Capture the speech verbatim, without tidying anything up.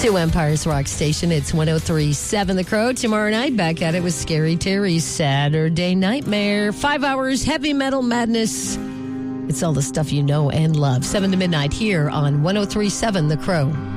to Empire's Rock Station. It's one oh three point seven The Crow. Tomorrow night, back at it with Scary Terry's Saturday Nightmare. Five hours heavy metal madness. It's all the stuff you know and love. seven to midnight here on one oh three point seven The Crow.